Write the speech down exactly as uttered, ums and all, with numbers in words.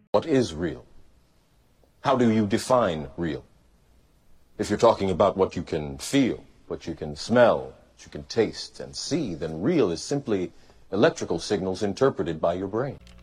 What is real? How do you define real? If you're talking about what you can feel, what you can smell, what you can taste and see, then real is simply electrical signals interpreted by your brain.